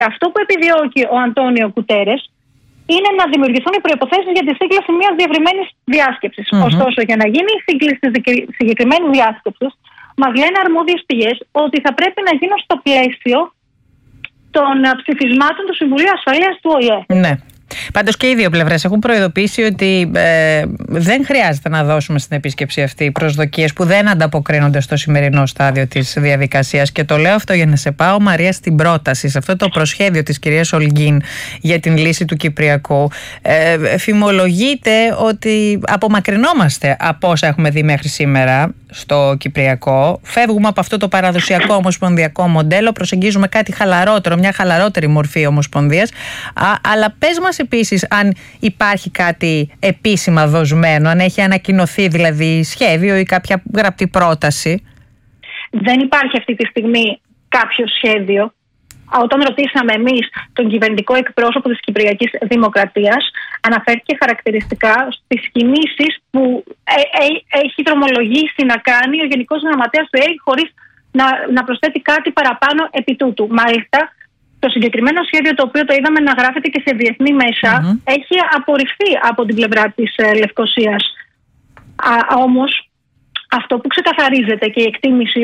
Αυτό που επιδιώκει ο Αντώνιο Γκουτέρες είναι να δημιουργηθούν οι προϋποθέσεις για τη σύγκληση μιας διευρυμένης διάσκεψης. Ωστόσο, για να γίνει η σύγκληση της συγκεκριμένης διάσκεψης, μας λένε αρμόδιες πηγές ότι θα πρέπει να γίνουν στο πλαίσιο των ψηφισμάτων του Συμβουλίου Ασφαλείας του ΟΗΕ. Ναι. Πάντως και οι δύο πλευρές έχουν προειδοποιήσει ότι δεν χρειάζεται να δώσουμε στην επίσκεψη αυτή προσδοκίες που δεν ανταποκρίνονται στο σημερινό στάδιο της διαδικασίας. Και το λέω αυτό για να σε πάω, Μαρία, στην πρόταση, σε αυτό το προσχέδιο της κυρίας Ολγκίν για την λύση του Κυπριακού. Φημολογείται ότι απομακρυνόμαστε από όσα έχουμε δει μέχρι σήμερα στο Κυπριακό. Φεύγουμε από αυτό το παραδοσιακό ομοσπονδιακό μοντέλο, προσεγγίζουμε κάτι χαλαρότερο, μια χαλαρότερη μορφή ομοσπονδίας. Αλλά πες μας επίσης αν υπάρχει κάτι επίσημα δοσμένο, αν έχει ανακοινωθεί δηλαδή σχέδιο ή κάποια γραπτή πρόταση. Δεν υπάρχει αυτή τη στιγμή κάποιο σχέδιο. Όταν ρωτήσαμε εμείς τον κυβερνητικό εκπρόσωπο της Κυπριακής Δημοκρατίας, αναφέρθηκε χαρακτηριστικά στις κινήσεις που έχει δρομολογήσει να κάνει ο Γενικός Γραμματέας του ΕΕ χωρίς να προσθέτει κάτι παραπάνω επί τούτου. Μάλιστα, το συγκεκριμένο σχέδιο, το οποίο το είδαμε να γράφεται και σε διεθνή μέσα, έχει απορριφθεί από την πλευρά της Λευκωσίας. Όμως, αυτό που ξεκαθαρίζεται και η εκτίμηση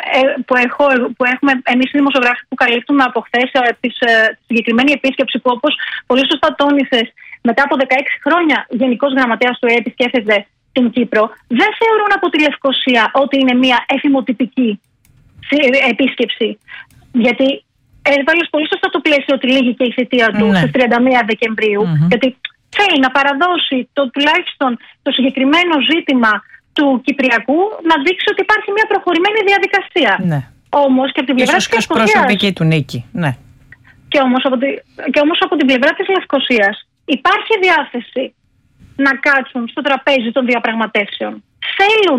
που έχουμε εμείς οι δημοσιογράφοι που καλύπτουμε από χθες τη συγκεκριμένη επίσκεψη, που όπως πολύ σωστά τόνισες, μετά από 16 χρόνια Γενικός Γραμματέας του ΕΕ επισκέφτεται την Κύπρο, δεν θεωρούν από τη Λευκωσία ότι είναι μια εφημοτυπική επίσκεψη. Γιατί έβαλες πολύ σωστά το πλαίσιο ότι λύγει και η θητεία του στις 31 Δεκεμβρίου, γιατί θέλει να παραδώσει τουλάχιστον το συγκεκριμένο ζήτημα του Κυπριακού, να δείξει ότι υπάρχει μια προχωρημένη διαδικασία. Ναι. Όμως και από την πλευρά της Λευκωσίας. Προσωπική του νίκη. Ναι. Και όμως από την πλευρά της Λευκωσίας υπάρχει διάθεση να κάτσουν στο τραπέζι των διαπραγματεύσεων. Θέλουν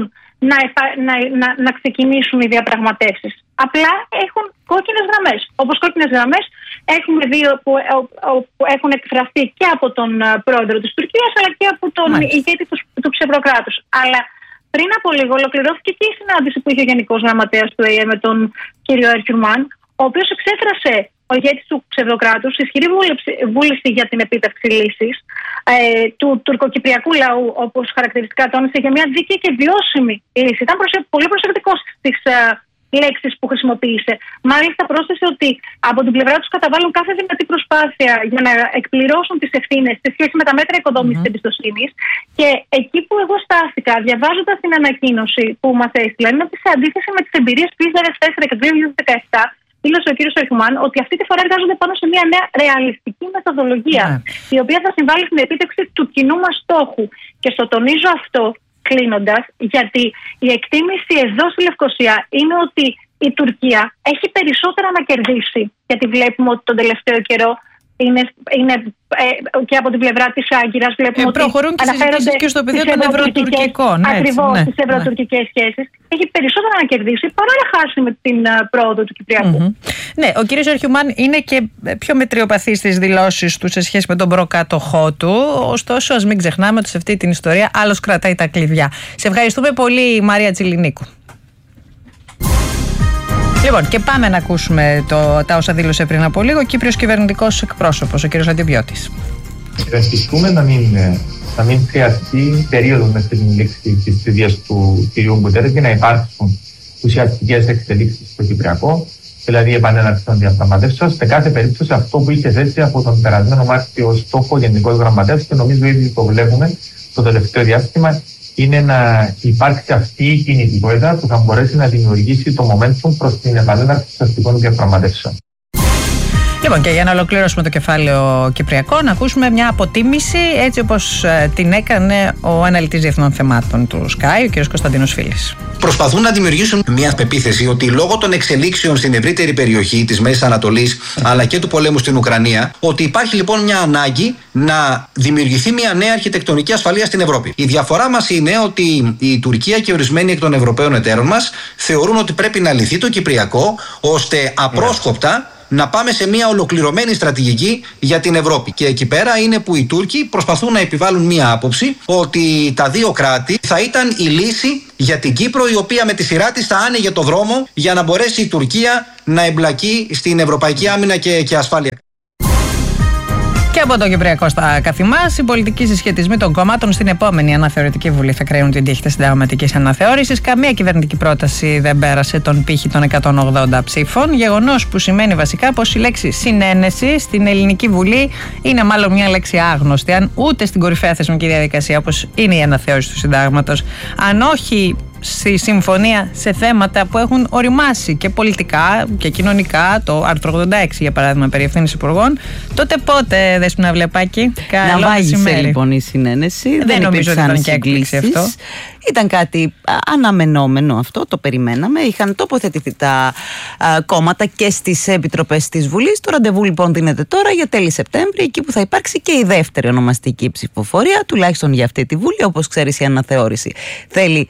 να ξεκινήσουν οι διαπραγματεύσεις. Απλά έχουν κόκκινες γραμμές. Όπως κόκκινες γραμμές έχουμε δύο που έχουν εκφραστεί και από τον πρόεδρο της Τουρκίας, αλλά και από τον ηγέτη του ψευδοκράτους. Αλλά πριν από λίγο ολοκληρώθηκε και η συνάντηση που είχε ο Γενικός Γραμματέας του ΕΕ με τον κύριο Ερκιουμάν, ο οποίος εξέφρασε, ο ηγέτης του ψευδοκράτους, ισχυρή βούληση για την επίτευξη λύσης του τουρκοκυπριακού λαού, όπως χαρακτηριστικά τόνισε, για μια δίκαιη και βιώσιμη λύση. Ήταν πολύ προσεκτικός στις λέξεις που χρησιμοποίησε. Μάλιστα πρόσθεσε ότι από την πλευρά τους καταβάλουν κάθε δυνατή προσπάθεια για να εκπληρώσουν τις ευθύνες σε σχέση με τα μέτρα οικοδόμησης της εμπιστοσύνης. Και εκεί που εγώ στάθηκα, διαβάζοντας την ανακοίνωση που μας έστειλαν, είναι ότι σε αντίθεση με τις εμπειρίες του 2004 και του 2017, δήλωσε ο κ. Ερκιουμάν ότι αυτή τη φορά εργάζονται πάνω σε μια νέα ρεαλιστική μεθοδολογία, η οποία θα συμβάλλει στην επίτευξη του κοινού μας στόχου. Και στο τονίζω αυτό, κλείνοντας, γιατί η εκτίμηση εδώ στη Λευκωσία είναι ότι η Τουρκία έχει περισσότερα να κερδίσει, γιατί βλέπουμε ότι τον τελευταίο καιρό είναι και από την πλευρά της Άγκυρας βλέπουμε ότι προχωρούν και συζητήσεις και στο πεδίο των ευρωτουρκικών. Ακριβώς, τις ευρωτουρκικές σχέσεις. Έχει περισσότερα να κερδίσει παρά να χάσει με την πρόοδο του Κυπριακού. Ναι, ο κύριος Ερκιουμάν είναι και πιο μετριοπαθής στις δηλώσεις του σε σχέση με τον προκάτοχό του. Ωστόσο, ας μην ξεχνάμε ότι σε αυτή την ιστορία άλλος κρατάει τα κλειδιά. Σε ευχαριστούμε πολύ, Μαρία Τσιλινίκου. Λοιπόν, και πάμε να ακούσουμε τα όσα δήλωσε πριν από λίγο ο Κύπριος κυβερνητικός εκπρόσωπος, ο κ. Αντιβιώτης. Ευαισθητούμε να μην χρειαστεί περίοδο μέσα στην λήξη της θητείας του κ. Γκουτέρες για να υπάρξουν ουσιαστικές εξελίξεις στο Κυπριακό, δηλαδή η επανέναρξη των διαπραγματεύσεων. Σε κάθε περίπτωση, αυτό που είχε θέσει από τον περασμένο Μάρτιο στόχο Γενικός Γραμματέας, και νομίζω ήδη το βλέπουμε το τελευταίο διάστημα, είναι να υπάρξει αυτή η κινητικότητα που θα μπορέσει να δημιουργήσει το momentum προς την επανέναρξη των αστικών διαπραγματεύσεων. Λοιπόν, και για να ολοκληρώσουμε το κεφάλαιο Κυπριακό, να ακούσουμε μια αποτίμηση έτσι όπως την έκανε ο αναλυτής διεθνών θεμάτων του Sky, ο κ. Κωνσταντίνος Φίλης. Προσπαθούν να δημιουργήσουν μια πεποίθηση ότι λόγω των εξελίξεων στην ευρύτερη περιοχή της Μέσης Ανατολής αλλά και του πολέμου στην Ουκρανία, ότι υπάρχει λοιπόν μια ανάγκη να δημιουργηθεί μια νέα αρχιτεκτονική ασφαλείας στην Ευρώπη. Η διαφορά μας είναι ότι η Τουρκία και ορισμένοι εκ των Ευρωπαίων εταίρων μας θεωρούν ότι πρέπει να λυθεί το Κυπριακό ώστε απρόσκοπτα να πάμε σε μια ολοκληρωμένη στρατηγική για την Ευρώπη. Και εκεί πέρα είναι που οι Τούρκοι προσπαθούν να επιβάλλουν μια άποψη ότι τα δύο κράτη θα ήταν η λύση για την Κύπρο, η οποία με τη σειρά της θα άνοιγε το δρόμο για να μπορέσει η Τουρκία να εμπλακεί στην ευρωπαϊκή άμυνα και ασφάλεια. Και από το Κυπριακό στα καθημάς, οι πολιτικοί συσχετισμοί των κομμάτων στην επόμενη αναθεωρητική βουλή θα κρίνουν την τύχη της συνταγματικής αναθεώρησης. Καμία κυβερνητική πρόταση δεν πέρασε τον πύχη των 180 ψήφων. Γεγονός που σημαίνει βασικά πως η λέξη συνένεση στην Ελληνική Βουλή είναι μάλλον μια λέξη άγνωστη, αν ούτε στην κορυφαία θεσμική διαδικασία όπως είναι η αναθεώρηση του συντάγματος, αν όχι στη συμφωνία σε θέματα που έχουν οριμάσει και πολιτικά και κοινωνικά, το άρθρο 86 για παράδειγμα περί ευθύνης υπουργών, τότε πότε, Δέσποινα Βλεπάκη? Να βάγισε λοιπόν η συνένεση. Δεν νομίζω ότι ήταν και έκπληξη αυτό. Ήταν κάτι αναμενόμενο αυτό, το περιμέναμε. Είχαν τοποθετηθεί τα κόμματα και στις επιτροπές της Βουλής. Το ραντεβού λοιπόν δίνεται τώρα για τέλη Σεπτέμβρη, εκεί που θα υπάρξει και η δεύτερη ονομαστική ψηφοφορία, τουλάχιστον για αυτή τη Βουλή. Όπως ξέρεις, η αναθεώρηση θέλει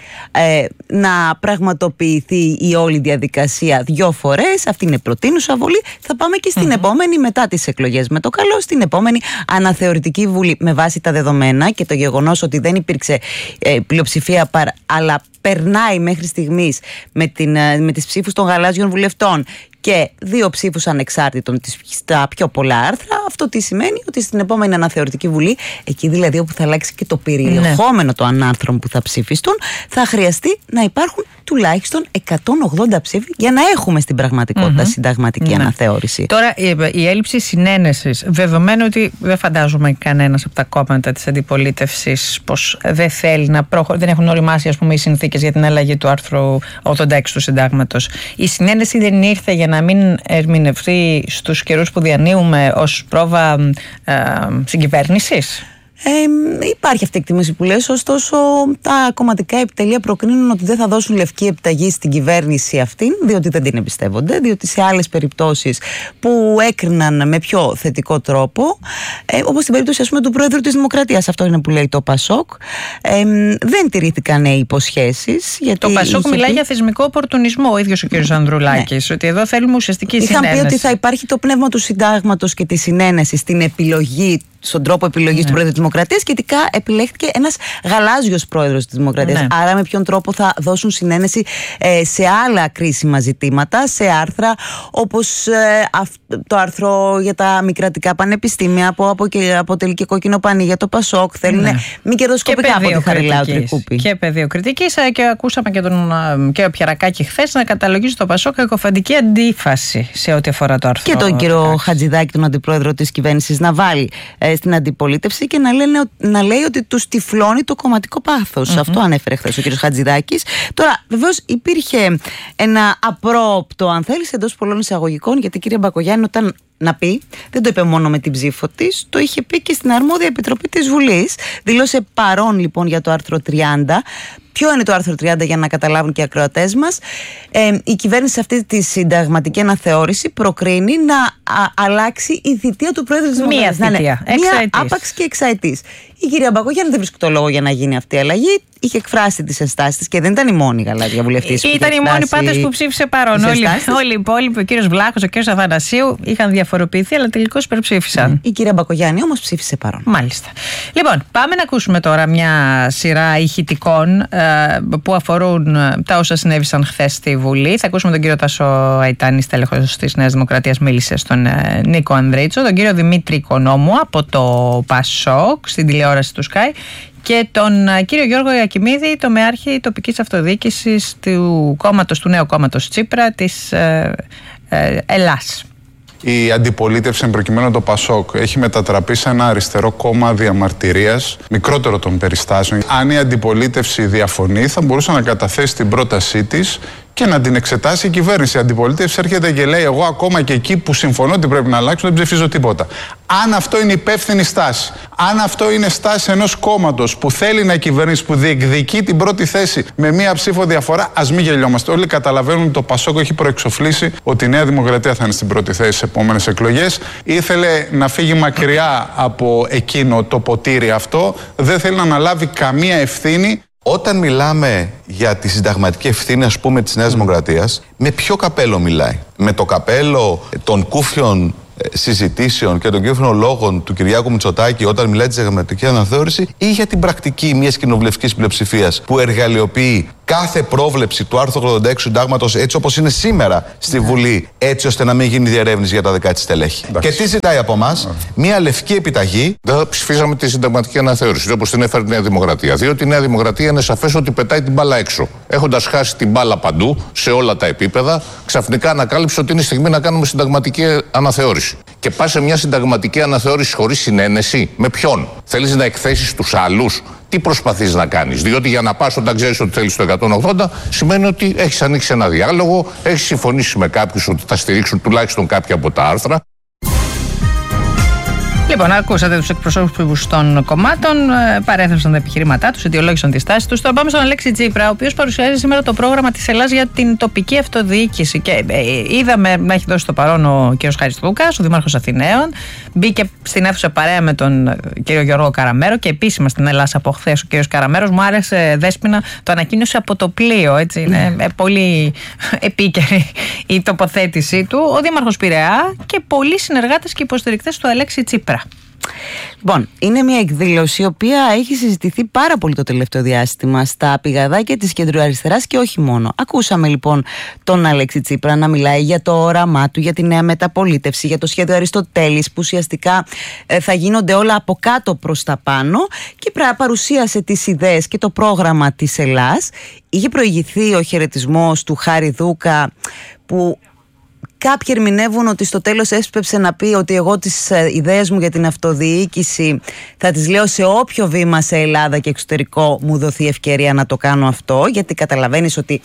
να πραγματοποιηθεί η όλη διαδικασία 2 φορές. Αυτή είναι προτείνουσα Βουλή. Θα πάμε και στην επόμενη, μετά τις εκλογές με το καλό, στην επόμενη αναθεωρητική Βουλή. Με βάση τα δεδομένα και το γεγονός ότι δεν υπήρξε πλειοψηφία, αλλά περνάει μέχρι στιγμής με τις ψήφους των γαλάζιων βουλευτών και 2 ψήφους ανεξάρτητων στα πιο πολλά άρθρα. Αυτό τι σημαίνει? Ότι στην επόμενη αναθεωρητική Βουλή, εκεί δηλαδή όπου θα αλλάξει και το περιεχόμενο των άρθρων που θα ψηφιστούν, θα χρειαστεί να υπάρχουν τουλάχιστον 180 ψήφοι για να έχουμε στην πραγματικότητα συνταγματική αναθεώρηση. Τώρα η έλλειψη συνένεσης, δεδομένου ότι δεν φαντάζομαι κανένας από τα κόμματα της αντιπολίτευσης πως δεν θέλει να δεν έχουν οριμάσει ας πούμε οι συνθήκες για την αλλαγή του άρθρου 86 του συντάγματος. Η συνένεση δεν ήρθε για να μην ερμηνευτεί στους καιρούς που διανύουμε ως πρόβα συγκυβέρνησης? Υπάρχει αυτή η εκτίμηση που λες, ωστόσο τα κομματικά επιτελεία προκρίνουν ότι δεν θα δώσουν λευκή επιταγή στην κυβέρνηση αυτήν, διότι δεν την εμπιστεύονται, διότι σε άλλες περιπτώσεις που έκριναν με πιο θετικό τρόπο, όπως στην περίπτωση ας πούμε του Πρόεδρου της Δημοκρατίας, αυτό είναι που λέει το ΠΑΣΟΚ, δεν τηρήθηκαν οι υποσχέσεις. Το ΠΑΣΟΚ μιλάει για θεσμικό οπορτουνισμό ο ίδιος ο κ. Ανδρουλάκης, ότι εδώ θέλουμε ουσιαστική συνένεση. Είχαν πει ότι θα υπάρχει το πνεύμα του συντάγματος και τη συνένεση στην επιλογή, στον τρόπο επιλογής του Πρόεδρου της Δημοκρατίας, και ειδικά επιλέχθηκε ένας γαλάζιος Πρόεδρος της Δημοκρατίας. Άρα, με ποιον τρόπο θα δώσουν συνένεση σε άλλα κρίσιμα ζητήματα, σε άρθρα όπως το άρθρο για τα μη κρατικά πανεπιστήμια, που αποτελεί και κόκκινο πανί για το ΠΑΣΟΚ. Θέλουν μη κερδοσκοπικά από τη Χαριλάου Τρικούπη. Και πεδίο κριτικής, και ακούσαμε και τον κύριο Πιερακάκη χθες να καταλογίζει το ΠΑΣΟΚ εκοφαντική αντίφαση σε ό,τι αφορά το άρθρο. Και τον κύριο Χατζηδάκη, τον αντιπρόεδρο της κυβέρνησης, να βάλει στην αντιπολίτευση και να λέει ότι τους τυφλώνει το κομματικό πάθος. Αυτό ανέφερε χθες ο κ. Χατζηδάκης. Τώρα, βεβαίως, υπήρχε ένα απρόοπτο, αν θέλεις, εντός πολλών εισαγωγικών, γιατί η κυρία Μπακογιάννη όταν να πει, δεν το είπε μόνο με την ψήφο της, το είχε πει και στην αρμόδια επιτροπή της Βουλής. Δήλωσε παρόν λοιπόν για το άρθρο 30. Ποιο είναι το άρθρο 30 για να καταλάβουν και οι ακροατές μας? Η κυβέρνηση σε αυτή τη συνταγματική αναθεώρηση προκρίνει να αλλάξει η θητεία του Πρόεδρου της Δημοκρατίας. Μία άπαξ και εξαετής. Η κυρία Μπακογιάννη δεν βρίσκει το λόγο για να γίνει αυτή η αλλαγή. Είχε εκφράσει τις ενστάσεις της και δεν ήταν η μόνη γαλάζια βουλευτής. Ήταν η μόνη πάντως που ψήφισε παρόν. Όλοι οι υπόλοιποι, ο κύριος Βλάχος, ο κύριος Αθανασίου, είχαν διαφοροποιηθεί, αλλά τελικώς υπερψήφισαν. Η κυρία Μπακογιάννη όμως ψήφισε παρόν. Μάλιστα. Λοιπόν, πάμε να ακούσουμε τώρα μια σειρά ηχητικών που αφορούν τα όσα συνέβησαν χθες στη Βουλή. Θα ακούσουμε τον κύριο Τάσο Αϊτάνη, στέλεχος της Νέας Δημοκρατίας, μίλησε στον Νίκο Ανδρίτσο, τον κύριο Δημήτρη Οικονόμου από το ΠΑΣΟΚ στην τηλεόραση του Sky και τον κύριο Γιώργο Ιακημίδη, το μεάρχη τοπικής αυτοδιοίκησης του νέου κόμματος Τσίπρα της Ελλάς. Η αντιπολίτευση, προκειμένου το ΠΑΣΟΚ, έχει μετατραπεί σε ένα αριστερό κόμμα διαμαρτυρίας, μικρότερο των περιστάσεων. Αν η αντιπολίτευση διαφωνεί, θα μπορούσε να καταθέσει την πρότασή της και να την εξετάσει η κυβέρνηση. Η αντιπολίτευση έρχεται και λέει: εγώ ακόμα και εκεί που συμφωνώ ότι πρέπει να αλλάξουν, δεν ψηφίζω τίποτα. Αν αυτό είναι υπεύθυνη στάση, αν αυτό είναι στάση ενός κόμματος που θέλει να κυβερνήσει, που διεκδικεί την πρώτη θέση με μία ψήφο διαφορά, ας μην γελιόμαστε. Όλοι καταλαβαίνουν ότι το ΠΑΣΟΚ έχει προεξοφλήσει ότι η Νέα Δημοκρατία θα είναι στην πρώτη θέση στις επόμενες εκλογές. Ήθελε να φύγει μακριά από εκείνο το ποτήρι αυτό. Δεν θέλει να αναλάβει καμία ευθύνη. Όταν μιλάμε για τη συνταγματική ευθύνη, ας πούμε, της Νέας Δημοκρατίας, με ποιο καπέλο μιλάει? Με το καπέλο των κούφιων συζητήσεων και των κούφιων λόγων του Κυριάκου Μητσοτάκη όταν μιλάει τη συνταγματική αναθεώρηση, ή για την πρακτική μιας κοινοβουλευτικής πλειοψηφίας που εργαλειοποιεί κάθε πρόβλεψη του άρθρου 86 του Συντάγματος έτσι όπως είναι σήμερα στη Βουλή, έτσι ώστε να μην γίνει διερεύνηση για τα δικά της στελέχη? Και τι ζητάει από εμάς? Μια λευκή επιταγή. Δεν θα ψηφίσαμε τη συνταγματική αναθεώρηση όπως την έφερε η Νέα Δημοκρατία. Διότι η Νέα Δημοκρατία είναι σαφές ότι πετάει την μπάλα έξω. Έχοντας χάσει την μπάλα παντού, σε όλα τα επίπεδα, ξαφνικά ανακάλυψε ότι είναι στιγμή να κάνουμε συνταγματική αναθεώρηση. Και πας σε μια συνταγματική αναθεώρηση χωρίς συνένεση. Με ποιον? Θέλεις να εκθέσεις τους άλλους? Τι προσπαθείς να κάνεις? Διότι για να πας όταν ξέρεις ότι θέλεις το 180, σημαίνει ότι έχεις ανοίξει ένα διάλογο, έχεις συμφωνήσει με κάποιους ότι θα στηρίξουν τουλάχιστον κάποια από τα άρθρα. Λοιπόν, ακούσατε τους εκπροσώπους των κομμάτων, παρέθεσαν τα επιχειρήματά τους, αιτιολόγησαν τη στάση τους. Τώρα πάμε στον Αλέξη Τσίπρα, ο οποίος παρουσιάζει σήμερα το πρόγραμμα της Ελλάδας για την τοπική αυτοδιοίκηση. Και είδαμε να έχει δώσει το παρόν ο κ. Χαριστούκας, ο Δήμαρχος Αθηναίων. Μπήκε στην αίθουσα παρέα με τον κ. Γιώργο Καραμέρο και επίσημα στην Ελλάδα από χθες ο κ. Καραμέρος. Μου άρεσε, Δέσποινα, το ανακοίνωσε από το πλοίο. Έτσι, είναι πολύ επίκαιρη η τοποθέτησή του. Ο Δήμαρχος Πειραιά και πολλοί συνεργάτες και υποστηρικτές του Αλέξη Τσίπρα. Λοιπόν, είναι μια εκδήλωση η οποία έχει συζητηθεί πάρα πολύ το τελευταίο διάστημα στα πηγαδάκια της κεντροαριστεράς και όχι μόνο. Ακούσαμε λοιπόν τον Αλέξη Τσίπρα να μιλάει για το όραμά του, για τη νέα μεταπολίτευση, για το σχέδιο Αριστοτέλης που ουσιαστικά θα γίνονται όλα από κάτω προς τα πάνω, και παρουσίασε τις ιδέες και το πρόγραμμα της Ελλάς. Είχε προηγηθεί ο χαιρετισμός του Χάρη Δούκα, που κάποιοι ερμηνεύουν ότι στο τέλος έσπεψε να πει ότι εγώ τις ιδέες μου για την αυτοδιοίκηση θα τις λέω σε όποιο βήμα σε Ελλάδα και εξωτερικό μου δοθεί ευκαιρία να το κάνω αυτό, γιατί καταλαβαίνεις ότι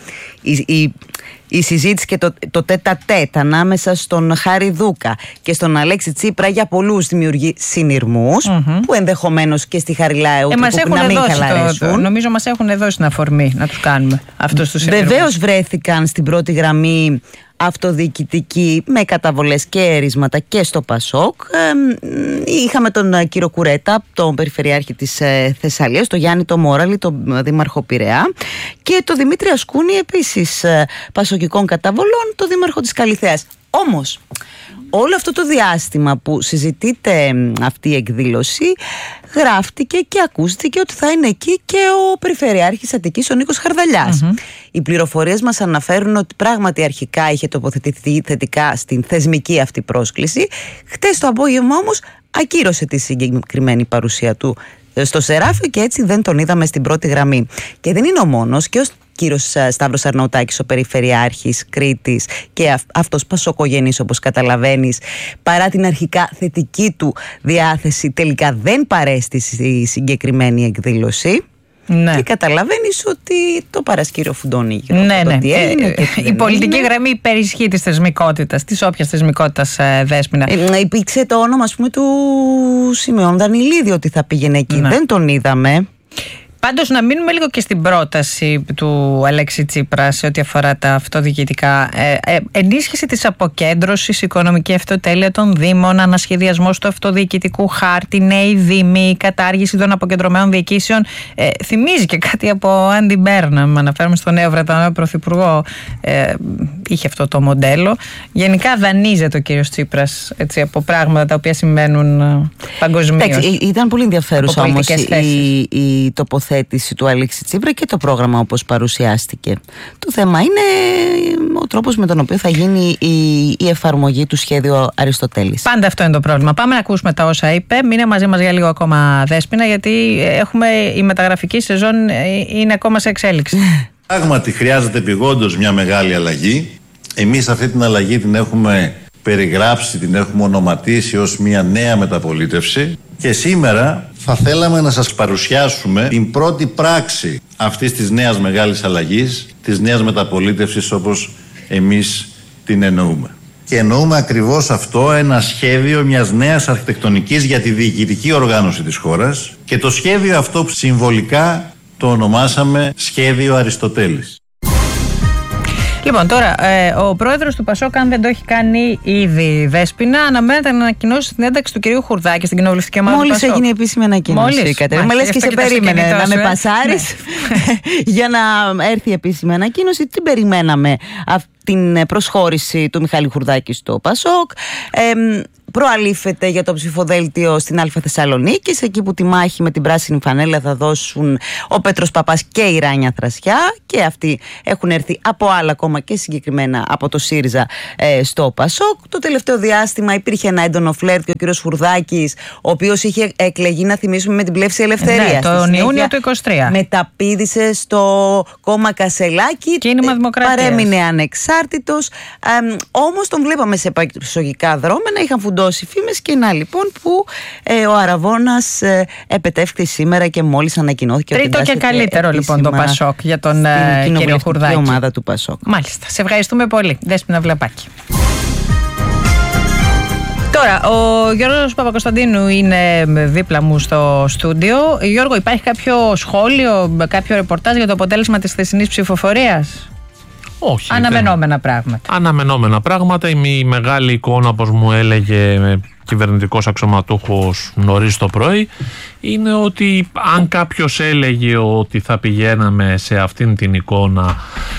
η συζήτηση και το τέτα-τέτ ανάμεσα στον Χάρη Δούκα και στον Αλέξη Τσίπρα για πολλούς δημιουργεί συνειρμούς, που ενδεχομένως και στη Χαριλάου να μην χαλαρέσουν. Νομίζω μας έχουν δώσει την αφορμή να τους κάνουμε αυτούς τους συνειρμούς. Βεβαίως βρέθηκαν στην πρώτη γραμμή αυτοδιοικητική με καταβολές και ερίσματα και στο Πασόκ. Είχαμε τον κύριο Κουρέτα, τον Περιφερειάρχη της Θεσσαλίας, τον Γιάννη το Μόραλη, τον Δήμαρχο Πειραιά, και τον Δημήτρη Ασκούνη, επίσης πασοκικών καταβολών, τον Δήμαρχο της Καλιθέας. Όμως, όλο αυτό το διάστημα που συζητείται αυτή η εκδήλωση, γράφτηκε και ακούστηκε ότι θα είναι εκεί και ο Περιφερειάρχης Αττικής, ο Νίκος Χαρδαλιάς. Οι πληροφορίες μας αναφέρουν ότι πράγματι αρχικά είχε τοποθετηθεί θετικά στην θεσμική αυτή πρόσκληση. Χτες το απόγευμα όμως ακύρωσε τη συγκεκριμένη παρουσία του στο Σεράφιο και έτσι δεν τον είδαμε στην πρώτη γραμμή. Και δεν είναι ο μόνος, και ο κύριος Σταύρος Αρναουτάκης, ο Περιφερειάρχης Κρήτης, και αυτός πασοκογενής όπως καταλαβαίνεις, παρά την αρχικά θετική του διάθεση, τελικά δεν παρέστη στη συγκεκριμένη εκδήλωση. Ναι. Και καταλαβαίνεις ότι το παρασκύριο φουντώνει. Ναι. Η πολιτική γραμμή υπερισχύει της θεσμικότητας, της όποιας θεσμικότητας, Δέσποινα. Υπήρξε το όνομα, ας πούμε, του Σιμεών Δανειλίδη ότι θα πήγαινε εκεί. Ναι. Δεν τον είδαμε. Πάντως, να μείνουμε λίγο και στην πρόταση του Αλέξη Τσίπρα σε ό,τι αφορά τα αυτοδιοικητικά. Ενίσχυση της αποκέντρωσης, οικονομική αυτοτέλεια των Δήμων, ανασχεδιασμός του αυτοδιοικητικού χάρτη, νέοι Δήμοι, κατάργηση των αποκεντρωμένων διοικήσεων. Θυμίζει και κάτι από Άντι Μπέρναμ, αναφέρουμε στον νέο Βρετανό Πρωθυπουργό. Είχε αυτό το μοντέλο. Γενικά δανείζεται ο κύριος Τσίπρας από πράγματα τα οποία συμβαίνουν παγκοσμίως. Ήταν πολύ ενδιαφέρουσα όμως η τοποθέτηση του Αλέξη Τσίπρα και το πρόγραμμα όπως παρουσιάστηκε. Το θέμα είναι ο τρόπος με τον οποίο θα γίνει η εφαρμογή του σχέδιου Αριστοτέλης. Πάντα αυτό είναι το πρόβλημα. Πάμε να ακούσουμε τα όσα είπε. Μείνε μαζί μας για λίγο ακόμα, Δέσποινα, γιατί η μεταγραφική σεζόν είναι ακόμα σε εξέλιξη. Πράγματι χρειάζεται επειγόντως μια μεγάλη αλλαγή. Εμείς αυτή την αλλαγή την έχουμε περιγράψει, την έχουμε ονοματίσει ως μια νέα μεταπολίτευση, και σήμερα θα θέλαμε να σας παρουσιάσουμε την πρώτη πράξη αυτής της νέας μεγάλης αλλαγής, της νέας μεταπολίτευσης όπως εμείς την εννοούμε. Και εννοούμε ακριβώς αυτό, ένα σχέδιο μιας νέας αρχιτεκτονικής για τη διοικητική οργάνωση της χώρας, και το σχέδιο αυτό συμβολικά το ονομάσαμε Σχέδιο Αριστοτέλης. Λοιπόν, τώρα, ο πρόεδρος του ΠΑΣΟΚ, αν δεν το έχει κάνει ήδη, Δέσποινα, αναμένεται να ανακοινώσει την ένταξη του κυρίου Χουρδάκη στην κοινοβουλευτική ομάδα. Μόλις έγινε η επίσημη ανακοίνωση. Μα λες και σε περίμενε να με πασάρεις για να έρθει η επίσημη ανακοίνωση. Τι περιμέναμε την προσχώρηση του Μιχάλη Χουρδάκη στο ΠΑΣΟΚ. Προαλήφεται για το ψηφοδέλτιο στην Αλφα Θεσσαλονίκης, εκεί που τη μάχη με την πράσινη φανέλα θα δώσουν ο Πέτρος Παπάς και η Ράνια Θρασιά, και αυτοί έχουν έρθει από άλλα κόμμα και συγκεκριμένα από το ΣΥΡΙΖΑ στο ΠΑΣΟΚ. Το τελευταίο διάστημα υπήρχε ένα έντονο φλερτ και ο κύριος Χουρδάκης, ο οποίος είχε εκλεγεί, να θυμίσουμε, με την Πλεύση Ελευθερίας. Ναι, τον Ιούνιο του 2023. Μεταπήδησε στο κόμμα Κασελάκη, Κίνημα Δημοκρατίας. Παρέμεινε ανεξάρτητος. Όμως τον βλέπαμε σε πασογικά δρόμενα, είχαν φουντώσει φήμες, και να λοιπόν που ο Αραβώνας επετεύχθη σήμερα και μόλις ανακοινώθηκε. Τρίτο και καλύτερο λοιπόν το ΠΑΣΟΚ για τον κύριο Χουρδάκη. Στην ομάδα του ΠΑΣΟΚ. Μάλιστα. Σε ευχαριστούμε πολύ. Δέσποινα Βλαπάκη. Τώρα, ο Γιώργος Παπακοσταντίνου είναι δίπλα μου στο στούντιο. Γιώργο, υπάρχει κάποιο σχόλιο, κάποιο ρεπορτάζ για το αποτέλεσμα της χθεσινής ψηφοφορίας? Όχι. Αναμενόμενα πράγματα. Αναμενόμενα πράγματα. Η μεγάλη εικόνα, όπως μου έλεγε κυβερνητικός αξιωματούχος νωρίς το πρωί, είναι ότι αν κάποιος έλεγε ότι θα πηγαίναμε σε αυτήν την εικόνα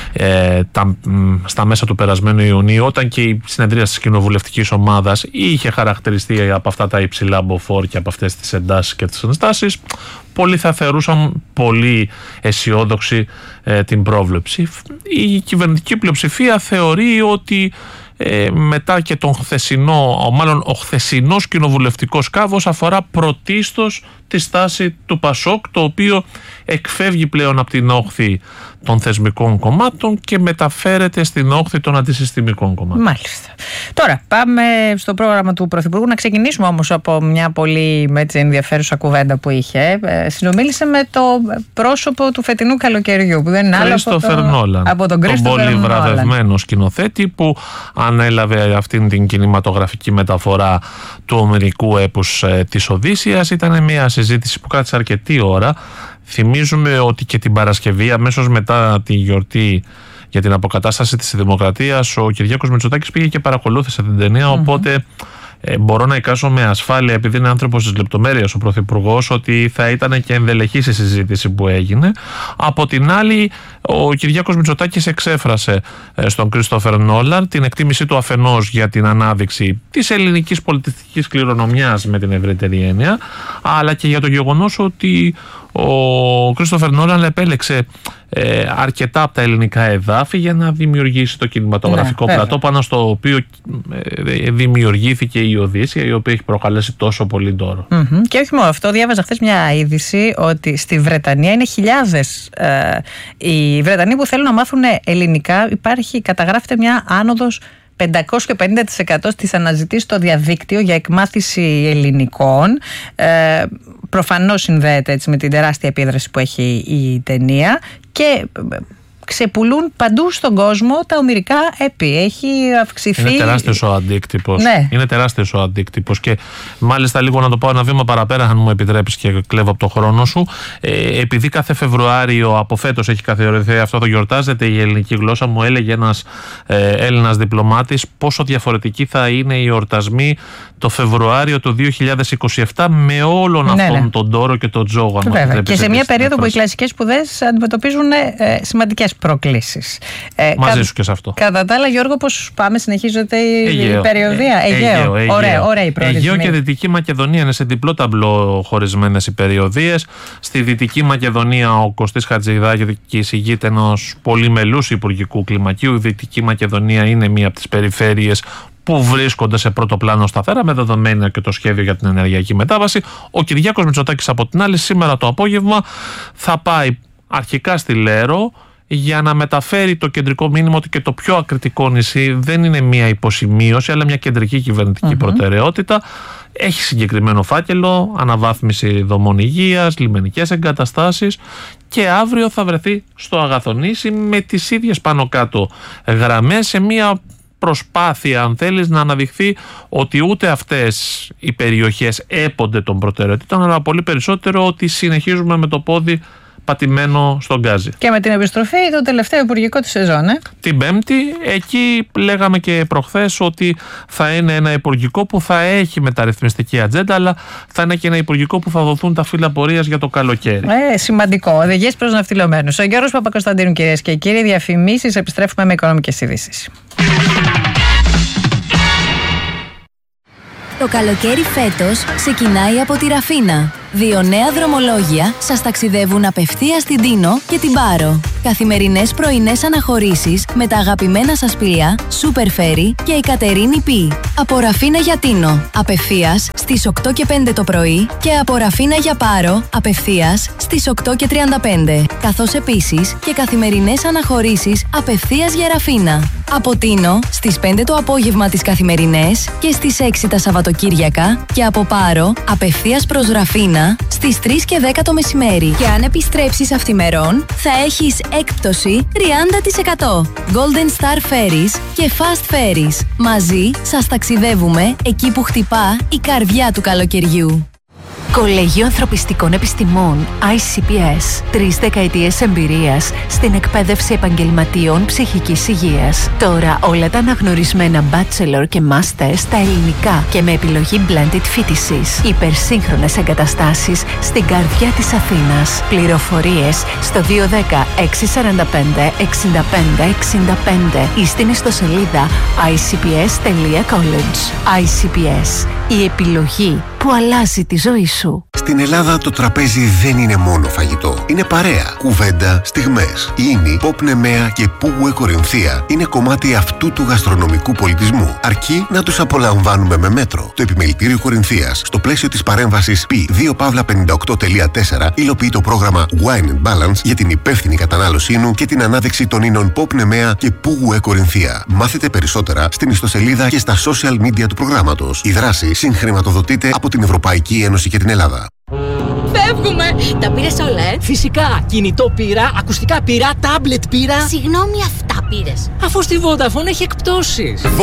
στα μέσα του περασμένου Ιουνίου, όταν και η συνεδρία της κοινοβουλευτικής ομάδας είχε χαρακτηριστεί από αυτά τα υψηλά μποφόρ και από αυτές τις εντάσεις και τις ενστάσεις, πολλοί θα θεωρούσαν πολύ αισιόδοξη την πρόβλεψη. Η κυβερνητική πλειοψηφία θεωρεί ότι μετά και τον χθεσινό, μάλλον ο χθεσινός κοινοβουλευτικός κάβος αφορά πρωτίστως τη στάση του ΠΑΣΟΚ, το οποίο εκφεύγει πλέον από την όχθη των θεσμικών κομμάτων και μεταφέρεται στην όχθη των αντισυστημικών κομμάτων. Μάλιστα. Τώρα πάμε στο πρόγραμμα του Πρωθυπουργού. Να ξεκινήσουμε όμως από μια πολύ ενδιαφέρουσα κουβέντα που είχε. Συνομίλησε με το πρόσωπο του φετινού καλοκαιριού, που δεν είναι άλλο από τον πολύ βραβευμένο σκηνοθέτη, που ανέλαβε αυτήν την κινηματογραφική μεταφορά του ομηρικού έπους της Οδύσσειας. Ήταν μια συζήτηση που κράτησε αρκετή ώρα. Θυμίζουμε ότι και την Παρασκευή, αμέσως μετά τη γιορτή για την αποκατάσταση της Δημοκρατίας, ο Κυριάκος Μητσοτάκης πήγε και παρακολούθησε την ταινία, οπότε μπορώ να εικάσω με ασφάλεια, επειδή είναι άνθρωπος της λεπτομέρειας ο Πρωθυπουργός, ότι θα ήταν και ενδελεχής η συζήτηση που έγινε. Από την άλλη, ο Κυριάκος Μητσοτάκης εξέφρασε στον Κρίστοφερ Νόλαν την εκτίμησή του αφενός για την ανάδειξη της ελληνικής πολιτιστικής κληρονομιάς με την ευρύτερη έννοια, αλλά και για το γεγονός ότι ο Κρίστοφερ Νόλαν επέλεξε αρκετά από τα ελληνικά εδάφη για να δημιουργήσει το κινηματογραφικό πλατό πάνω στο οποίο δημιουργήθηκε η Οδύσσεια, η οποία έχει προκαλέσει τόσο πολύ ντόρο. Και όχι μόνο αυτό, διάβαζα χθες μια είδηση ότι στη Βρετανία είναι χιλιάδες οι Βρετανοί που θέλουν να μάθουν ελληνικά. Καταγράφεται μια άνοδος 550% στις αναζητήσεις στο διαδίκτυο για εκμάθηση ελληνικών. Προφανώς συνδέεται έτσι με την τεράστια επίδραση που έχει η ταινία, και ξεπουλούν παντού στον κόσμο τα ομηρικά έπι. Έχει αυξηθεί. Είναι τεράστιος ο αντίκτυπος. Ναι. Είναι τεράστιος ο αντίκτυπος. Και μάλιστα λίγο να το πάω ένα βήμα παραπέρα, αν μου επιτρέπεις και κλέβω από το χρόνο σου. Επειδή κάθε Φεβρουάριο από φέτος έχει καθιερωθεί αυτό, το γιορτάζεται η ελληνική γλώσσα, μου έλεγε ένας Έλληνας διπλωμάτης πόσο διαφορετικοί θα είναι οι εορτασμοί το Φεβρουάριο του 2027 με όλον αυτόν τον τόρο και τον τζόγο. Και σε μια περίοδο που οι κλασικές σπουδές αντιμετωπίζουν σημαντικές προκλήσεις. Μαζί σου και σε αυτό. Κατά τα άλλα, Γιώργο, πώς πάμε, συνεχίζεται η περιοδία? Αιγαίο. Ωραία η προορισμοί. Αιγαίο και Δυτική Μακεδονία είναι σε διπλό ταμπλό χωρισμένες οι περιοδίες. Στη Δυτική Μακεδονία ο Κωστής Χατζηδάκης ηγείται ενός πολυμελούς υπουργικού κλιμακίου. Η Δυτική Μακεδονία είναι μία από τις περιφέρειες που βρίσκονται σε πρώτο πλάνο σταθερά, με δεδομένα και το σχέδιο για την ενεργειακή μετάβαση. Ο Κυριάκος Μητσοτάκης από την άλλη σήμερα το απόγευμα θα πάει αρχικά στη Λέρο για να μεταφέρει το κεντρικό μήνυμα ότι και το πιο ακριτικό νησί δεν είναι μια υποσημείωση, αλλά μια κεντρική κυβερνητική προτεραιότητα. Έχει συγκεκριμένο φάκελο, αναβάθμιση δομών υγείας, λιμενικές εγκαταστάσεις, και αύριο θα βρεθεί στο Αγαθονήσι με τις ίδιες πάνω κάτω γραμμές, σε μια προσπάθεια, αν θέλεις, να αναδειχθεί ότι ούτε αυτές οι περιοχές έπονται των προτεραιοτήτων, αλλά πολύ περισσότερο ότι συνεχίζουμε με το πόδι πατημένο στον γκάζι. Και με την επιστροφή το τελευταίο υπουργικό της σεζόν. Την Πέμπτη, εκεί λέγαμε και προχθές ότι θα είναι ένα υπουργικό που θα έχει μεταρρυθμιστική ατζέντα, αλλά θα είναι και ένα υπουργικό που θα δοθούν τα φύλλα πορείας για το καλοκαίρι. Σημαντικό. Οδηγίες προς ναυτιλωμένους. Ο Γιώργος Παπακοσταντίνου, κυρίες και κύριοι, διαφημίσεις. Επιστρέφουμε με οικονομικές ειδήσεις. Το καλοκαίρι φέτος ξεκινάει από τη Ραφίνα. 2 νέα δρομολόγια σας ταξιδεύουν απευθείας στην Τίνο και την Πάρο. Καθημερινές πρωινές αναχωρήσεις με τα αγαπημένα σας πλοία Super Ferry και η Κατερίνη Π. Από Ραφίνα για Τίνο, απευθείας στις 8 και 5 το πρωί, και από Ραφίνα για Πάρο, απευθείας στις 8 και 35. Καθώς επίσης και καθημερινές αναχωρήσεις απευθείας για Ραφίνα. Από Τίνο στις 5 το απόγευμα τις καθημερινές και στις 6 τα Σαββατοκύριακα, και από Πάρο απευθείας προς Ραφίνα στις 3 και 10 το μεσημέρι. Και αν επιστρέψεις αυθημερών, θα έχεις έκπτωση 30%. Golden Star Ferries και Fast Ferries. Μαζί σας ταξιδεύουμε εκεί που χτυπά η καρδιά του καλοκαιριού. Κολέγιο Ανθρωπιστικών Επιστημών ICPS. 3 δεκαετίες εμπειρίας στην εκπαίδευση επαγγελματίων ψυχικής υγείας. Τώρα όλα τα αναγνωρισμένα bachelor και master στα ελληνικά και με επιλογή blended φοιτησης. Υπερσύγχρονες εγκαταστάσεις στην καρδιά της Αθήνας. Πληροφορίες στο 210 645 65 65 ή στην ιστοσελίδα icps.college. ICPS. Η επιλογή που αλλάζει τη ζωή σου. Στην Ελλάδα το τραπέζι δεν είναι μόνο φαγητό. Είναι παρέα, κουβέντα, στιγμές. Ίνι, Ποπ Νεμαία και Πούγουε Κορινθία είναι κομμάτι αυτού του γαστρονομικού πολιτισμού. Αρκεί να τους απολαμβάνουμε με μέτρο. Το Επιμελητήριο Κορινθίας, στο πλαίσιο της παρέμβασης P2Pavla58.4, υλοποιεί το πρόγραμμα Wine and Balance για την υπεύθυνη κατανάλωσή του και την ανάδειξη των ίνων Ποπ Νεμαία και Πούγουε Κορινθία. Μάθετε περισσότερα στην ιστοσελίδα και στα social media του προγράμματος. Η δράση συγχρηματοδοτείται από την Ευρωπαϊκή Ένωση και την Ελλάδα. Φεύγουμε! Τα πήρες όλα, Φυσικά. Κινητό πήρα, ακουστικά πήρα, τάμπλετ πήρα. Συγγνώμη, αυτά πήρες? Αφού στη Vodafone έχει εκπτώσεις.